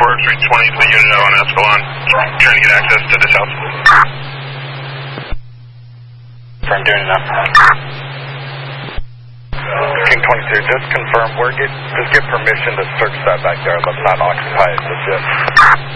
Works, reach 20 to the unit on Escalon, trying to get access to this house. I'm doing enough. King 22, just confirm, just get permission to search that back there. Let's not occupy it just yet.